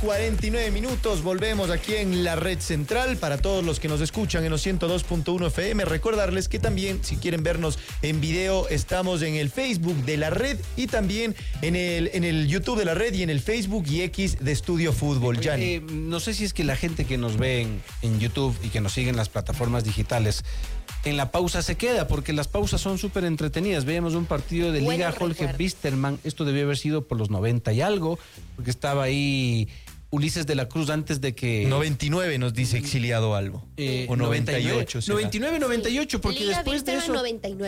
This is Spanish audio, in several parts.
49 minutos, volvemos aquí en la red central. Para todos los que nos escuchan en los 102.1 FM, recordarles que también, si quieren vernos en video, estamos en el Facebook de la red y también en el YouTube de la red y en el Facebook y X de Estudio Fútbol. No sé si es que la gente que nos ve en YouTube y que nos sigue en las plataformas digitales, en la pausa se queda, porque las pausas son súper entretenidas. Veíamos un partido de Liga Jorge Wisterman, esto debió haber sido por los 90 y algo, porque estaba ahí Ulises de la Cruz antes de que... 99 nos dice Exiliado Albo. O 98. 99, 98, porque Liga después de eso...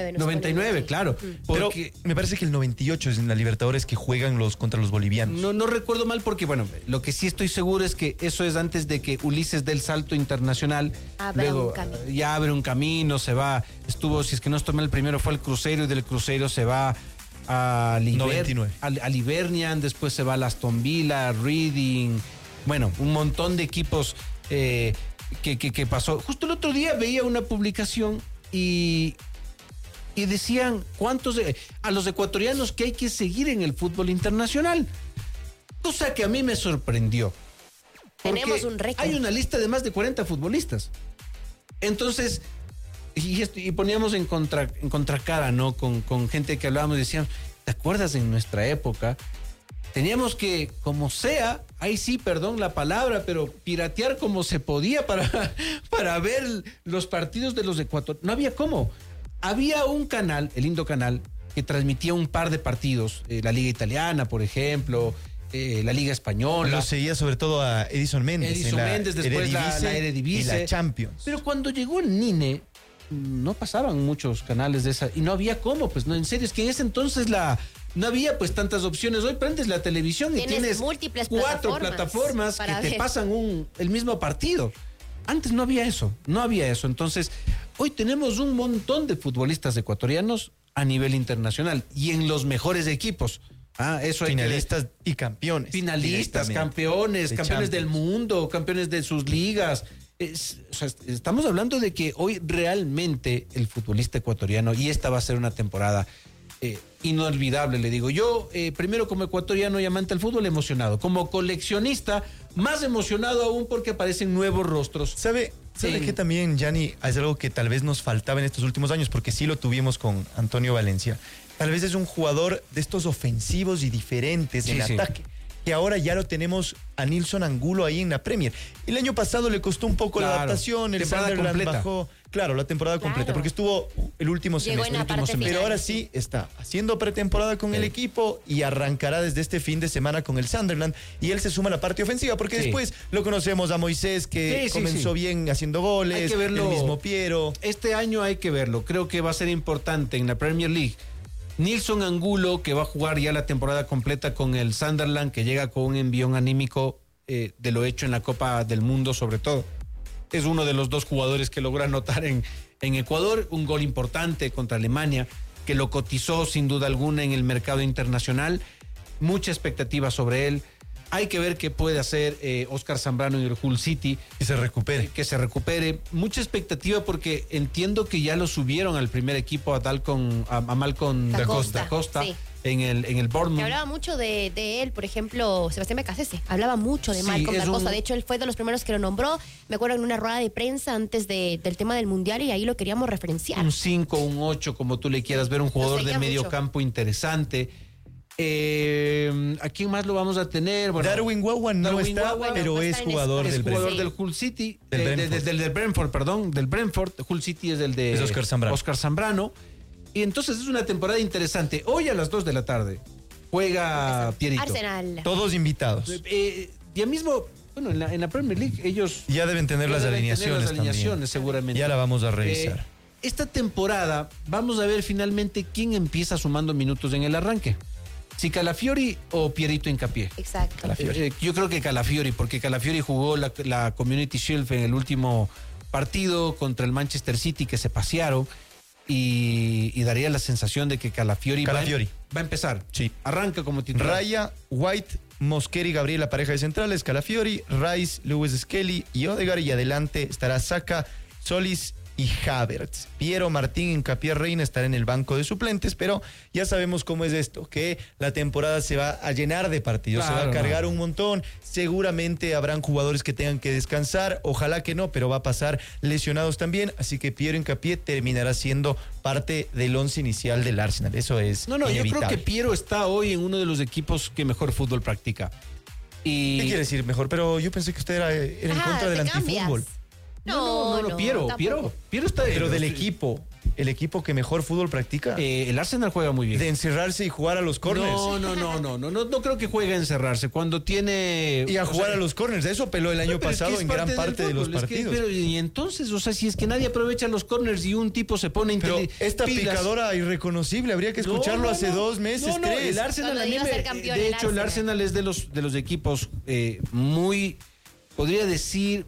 99, claro. Pero Porque me parece que el 98 es en la Libertadores que juegan contra los bolivianos. no recuerdo mal porque, bueno, lo que sí estoy seguro es que eso es antes de que Ulises dé el salto internacional. Luego ya abre un camino, se va, si es que no estoy mal, el primero fue al Cruzeiro y del Cruzeiro se va a Livernian, después se va a Aston Villa, Reading, bueno, un montón de equipos que pasó. Justo el otro día veía una publicación y decían a los ecuatorianos que hay que seguir en el fútbol internacional, cosa que a mí me sorprendió. Tenemos un récord. Hay una lista de más de 40 futbolistas. Entonces, y poníamos en contracara, ¿no? Con gente que hablábamos y decían, ¿te acuerdas en nuestra época? Teníamos que, como sea, ahí sí, perdón la palabra, pero piratear como se podía para ver los partidos de los ecuatorianos. No había cómo. Había un canal, el Lindo Canal, que transmitía un par de partidos, la Liga Italiana, por ejemplo, la Liga Española. Lo seguía sobre todo a Edison Méndez. Después la Eredivisie. Y la Champions. Pero cuando llegó el Nine, no pasaban muchos canales de esa, y no había cómo, pues no, en serio, es que en ese entonces no había pues tantas opciones. Hoy prendes la televisión y tienes múltiples 4 plataformas que te pasan el mismo partido. Antes no había eso. Entonces, hoy tenemos un montón de futbolistas ecuatorianos a nivel internacional y en los mejores equipos. Eso finalistas y campeones. Finalistas, campeones del mundo, campeones de sus ligas. Estamos hablando de que hoy realmente el futbolista ecuatoriano, y esta va a ser una temporada inolvidable, le digo. Yo, primero como ecuatoriano y amante del fútbol, emocionado. Como coleccionista, más emocionado aún porque aparecen nuevos rostros. ¿Sabe que también, Gianni, es algo que tal vez nos faltaba en estos últimos años, porque sí lo tuvimos con Antonio Valencia? Tal vez es un jugador de estos ofensivos y diferentes en ataque, que ahora ya lo tenemos a Nilson Angulo ahí en la Premier. El año pasado le costó un poco la adaptación, el Sunderland bajó, la temporada completa, porque estuvo el último semestre. Pero ahora sí está haciendo pretemporada con el equipo y arrancará desde este fin de semana con el Sunderland, y él se suma a la parte ofensiva, porque después lo conocemos a Moisés, que comenzó bien haciendo goles, hay que verlo, el mismo Piero. Este año hay que verlo, creo que va a ser importante en la Premier League. Nilson Angulo, que va a jugar ya la temporada completa con el Sunderland, que llega con un envión anímico de lo hecho en la Copa del Mundo, sobre todo. Es uno de los 2 jugadores que logra anotar en Ecuador, un gol importante contra Alemania, que lo cotizó sin duda alguna en el mercado internacional. Mucha expectativa sobre él. Hay que ver qué puede hacer Óscar Zambrano en el Hull City. Que se recupere. Mucha expectativa porque entiendo que ya lo subieron al primer equipo a Malcolm da Costa sí, en el Bournemouth. Se hablaba mucho de él, por ejemplo, Sebastián Becasese. Hablaba mucho de Malcolm da Costa. De hecho, él fue de los primeros que lo nombró. Me acuerdo en una rueda de prensa antes del tema del Mundial, y ahí lo queríamos referenciar. Un 5, un 8, como tú le quieras ver, un jugador de medio campo interesante. ¿A quién más lo vamos a tener? Bueno, Darwin Wawa no está, pero es jugador del Hull City, del Brentford, perdón, del Brentford. Hull City es el de Óscar Zambrano. Y entonces es una temporada interesante. Hoy a las 2 de la tarde juega Pierito. Arsenal. Todos invitados. Ya mismo, bueno, en la Premier League ellos ya deben tener las alineaciones seguramente. Ya la vamos a revisar. Esta temporada vamos a ver finalmente quién empieza sumando minutos en el arranque. Si Calafiori o Pierito Hincapié. Exacto. Yo creo que Calafiori, porque Calafiori jugó la Community Shield en el último partido contra el Manchester City, que se pasearon, y daría la sensación de que Calafiori va a empezar. Sí. Arranca como titular. Raya, White, Mosquera y Gabriel, la pareja de centrales. Calafiori, Rice, Lewis Skelly y Odegaard, y adelante estará Saka, Solis y Havertz. Piero, Martín, Hincapié, Reina estará en el banco de suplentes, pero ya sabemos cómo es esto, que la temporada se va a llenar de partidos, se va a cargar un montón, seguramente habrán jugadores que tengan que descansar, ojalá que no, pero va a pasar lesionados también, así que Piero Hincapié terminará siendo parte del once inicial del Arsenal, eso es inevitable. Yo creo que Piero está hoy en uno de los equipos que mejor fútbol practica. ¿Qué quiere decir mejor? Pero yo pensé que usted era en contra del antifútbol. No, Piero está... Pero del equipo, el equipo que mejor fútbol practica. El Arsenal juega muy bien. De encerrarse y jugar a los corners. No creo que juegue a encerrarse. Cuando tiene... Y a jugar a los corners, eso peló el año pasado en gran parte de los partidos. Y entonces, o sea, si es que nadie aprovecha los corners y un tipo se pone Pero esta picadora irreconocible, habría que escucharlo hace 2 meses, 3. El Arsenal a mí de hecho, el Arsenal es de los equipos muy, podría decir...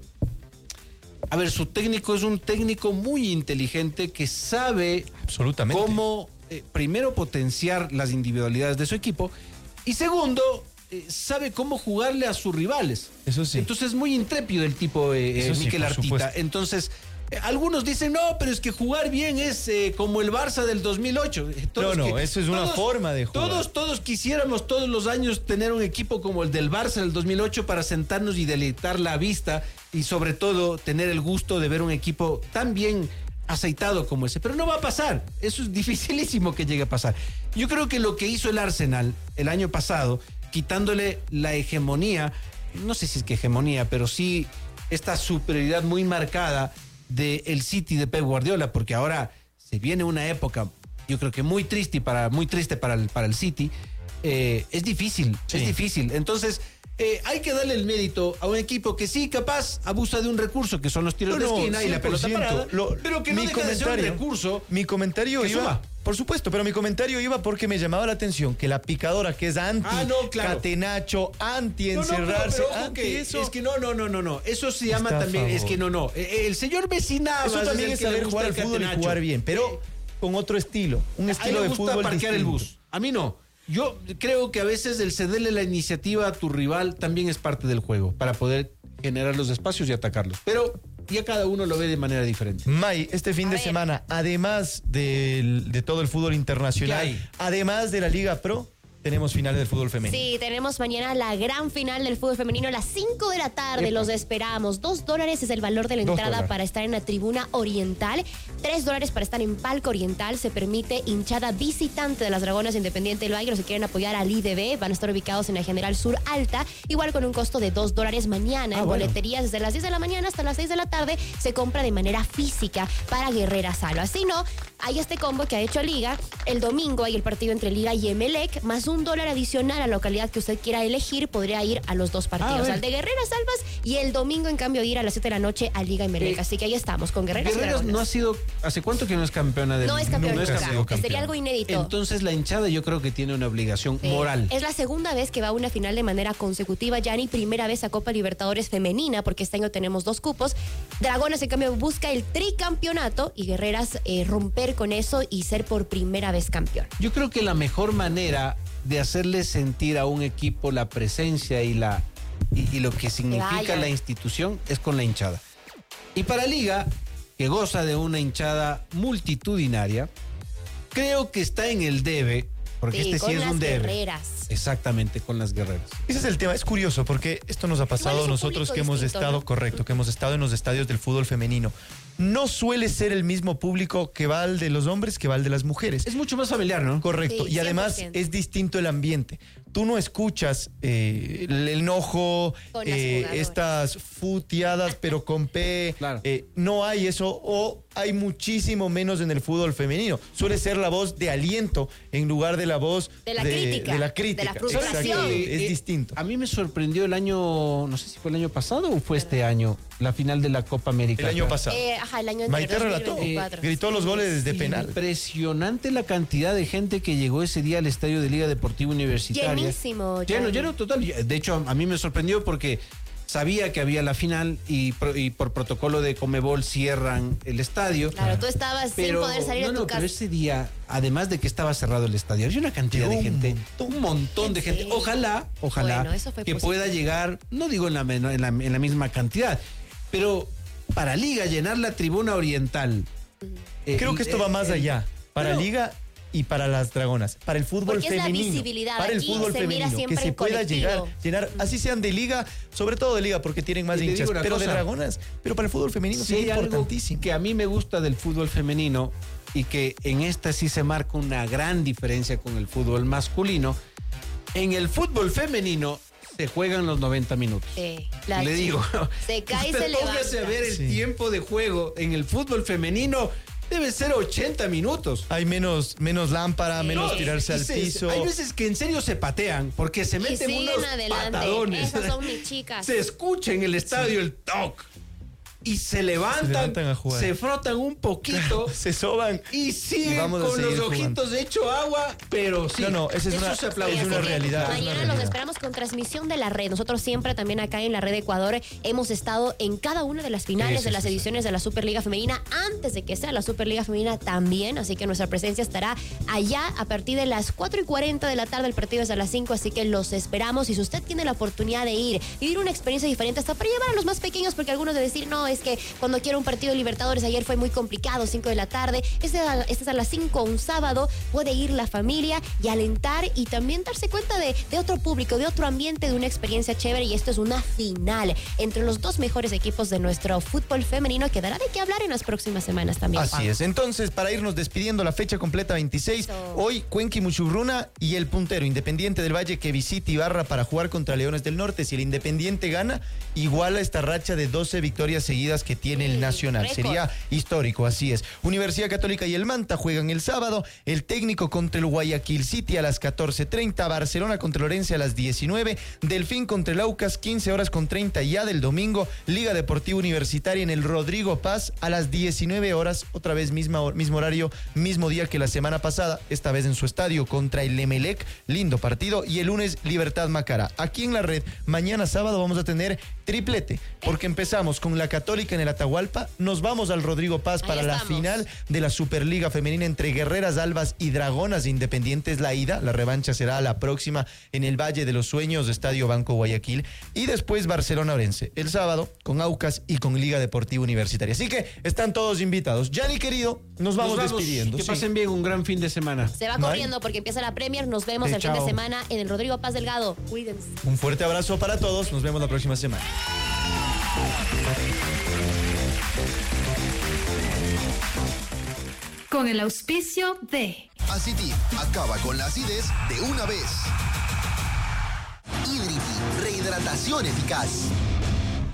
A ver, su técnico es un técnico muy inteligente que sabe absolutamente cómo, primero, potenciar las individualidades de su equipo y segundo, sabe cómo jugarle a sus rivales. Eso sí. Entonces es muy intrépido el tipo Mikel Arteta. Supuesto. Entonces, algunos dicen, no, pero es que jugar bien es como el Barça del 2008. Eso es una forma de jugar. Todos quisiéramos todos los años tener un equipo como el del Barça del 2008 para sentarnos y deleitar la vista y sobre todo tener el gusto de ver un equipo tan bien aceitado como ese. Pero no va a pasar. Eso es dificilísimo que llegue a pasar. Yo creo que lo que hizo el Arsenal el año pasado, quitándole la hegemonía, no sé si es que hegemonía, pero sí esta superioridad muy marcada del City de Pep Guardiola, porque ahora se viene una época, yo creo que muy triste para el City. Es difícil. Entonces, hay que darle el mérito a un equipo que sí, capaz, abusa de un recurso, que son los tiros de esquina y la pelota parada, pero que no deja de ser un recurso. Mi comentario iba... Por supuesto, pero mi comentario iba porque me llamaba la atención que la picadora, que es anti-catenacho, anti-encerrarse, eso. Es que no. Eso se llama también, es que el señor Vecina... Eso también es saber jugar al fútbol y jugar bien, pero con otro estilo, un estilo de fútbol parquear distinto. El bus. A mí no. Yo creo que a veces el cederle la iniciativa a tu rival también es parte del juego, para poder generar los espacios y atacarlos. Pero ya cada uno lo ve de manera diferente. May, este fin de semana, además de todo el fútbol internacional, además de la Liga Pro, tenemos finales del fútbol femenino. Sí, tenemos mañana la gran final del fútbol femenino a las 5 de la tarde. Los esperamos. $2 es el valor de la entrada para estar en la tribuna oriental. $3 para estar en palco oriental. Se permite hinchada visitante de las Dragonas Independiente del Valle. Los que quieren apoyar al IDB van a estar ubicados en la General Sur Alta. Igual con un costo de $2 mañana. En boleterías desde las 10 de la mañana hasta las 6 de la tarde se compra de manera física para Guerrera Salva. Así no, hay este combo que ha hecho Liga. El domingo hay el partido entre Liga y Emelec, más $1 adicional a la localidad que usted quiera elegir, podría ir a los 2 partidos, al de Guerrera Salvas y el domingo en cambio ir a las 7 de la noche a Liga Emelec. Así que ahí estamos con Guerrera. Guerrero no ha sido, ¿hace cuánto que no es campeona del? No es campeona, que sería algo inédito. Entonces la hinchada yo creo que tiene una obligación moral. Es la segunda vez que va a una final de manera consecutiva, Gianni, primera vez a Copa Libertadores femenina, porque este año tenemos 2 cupos. Dragones en cambio busca el tricampeonato y Guerreras romper con eso y ser por primera vez campeón. Yo creo que la mejor manera de hacerle sentir a un equipo la presencia y lo que significa la institución es con la hinchada. Y para Liga, que goza de una hinchada multitudinaria, creo que está en el debe, porque sí es un debe. Guerreras. Exactamente, con las guerreras. Ese es el tema, es curioso porque esto nos ha pasado a nosotros que hemos estado, ¿no? Correcto, que hemos estado en los estadios del fútbol femenino. No suele ser el mismo público que va al de los hombres que va al de las mujeres. Es mucho más familiar, ¿no? Correcto. Sí, y además es distinto el ambiente. Tú no escuchas el enojo, estas futeadas, pero con P. Claro. No hay eso, o hay muchísimo menos en el fútbol femenino. Suele ser la voz de aliento en lugar de la voz de la crítica. De la frustración. Es distinto. A mí me sorprendió el año, no sé si fue el año pasado o fue este año, la final de la Copa América. El año pasado. El año Maite relató, gritó los goles desde penal. Impresionante la cantidad de gente que llegó ese día al estadio de Liga Deportiva Universitaria. Llenísimo. Lleno total. De hecho, a mí me sorprendió porque sabía que había la final y por protocolo de Conmebol cierran el estadio. Claro, tú estabas sin poder salir de tu casa. Pero ese día, además de que estaba cerrado el estadio, había una cantidad de gente, un montón de gente. Ojalá bueno, que pueda llegar, no digo en la misma cantidad, pero para Liga llenar la tribuna oriental. Creo que esto va más allá. Para Liga y para las Dragonas, para el fútbol femenino, es la visibilidad. para el Aquí fútbol femenino, que se pueda llenar, así sean de Liga, sobre todo de Liga porque tienen más hinchas, pero de Dragonas, pero para el fútbol femenino sí es importantísimo. Que a mí me gusta del fútbol femenino y que en esta sí se marca una gran diferencia con el fútbol masculino. En el fútbol femenino se juegan los 90 minutos. Le digo, se cae y se levanta. Póngase a ver el tiempo de juego en el fútbol femenino. Debe ser 80 minutos. Hay menos lámpara, menos tirarse al piso. Hay veces que en serio se patean porque se meten unos patadones. Esas son mis chicas. Se escucha en el estadio el toc. Y se levantan a jugar. Se frotan un poquito, se soban y siguen con los ojitos hecho agua, pero sí. Esa es una realidad. Mañana los esperamos con transmisión de la red. Nosotros siempre también acá en la Red Ecuador hemos estado en cada una de las finales de las ediciones de la Superliga Femenina, antes de que sea la Superliga Femenina también, así que nuestra presencia estará allá a partir de las 4:40 de la tarde, el partido es a las 5, así que los esperamos. Y si usted tiene la oportunidad de ir, vivir una experiencia diferente, hasta para llevar a los más pequeños, porque algunos de decir, no, es que cuando quiero un partido de Libertadores ayer fue muy complicado, 5 de la tarde, este es a las 5, un sábado, puede ir la familia y alentar y también darse cuenta de otro público, de otro ambiente, de una experiencia chévere. Y esto es una final entre los dos mejores equipos de nuestro fútbol femenino, que dará de qué hablar en las próximas semanas también. Así es. Entonces, para irnos despidiendo, la fecha completa 26, hoy Cuenca y Muchurruna y el puntero Independiente del Valle que visita Ibarra para jugar contra Leones del Norte. Si el Independiente gana, iguala esta racha de 12 victorias seguidas que tiene el Nacional. Récord. Sería histórico, así es. Universidad Católica y el Manta juegan el sábado, el Técnico contra el Guayaquil City a las 14:30, Barcelona contra Lorense a las 19, Delfín contra el Aucas 15:30 ya del domingo, Liga Deportiva Universitaria en el Rodrigo Paz a las 19 horas, otra vez mismo horario, mismo día que la semana pasada, esta vez en su estadio contra el Emelec, lindo partido, y el lunes Libertad Macará. Aquí en la red, mañana sábado vamos a tener triplete, porque empezamos con la Católica en el Atahualpa, nos vamos al Rodrigo Paz para la final de la Superliga Femenina entre Guerreras Albas y Dragonas Independientes, la ida, la revancha será la próxima en el Valle de los Sueños, Estadio Banco Guayaquil, y después Barcelona-Orense, el sábado con Aucas y con Liga Deportiva Universitaria. Así que están todos invitados. Gianni querido, nos vamos despidiendo. Que pasen bien, un gran fin de semana. Se va corriendo porque empieza la Premier, nos vemos el fin de semana en el Rodrigo Paz Delgado. Cuídense. Un fuerte abrazo para todos, nos vemos la próxima semana. Con el auspicio de Acitip, acaba con la acidez de una vez. Hídriti, rehidratación eficaz.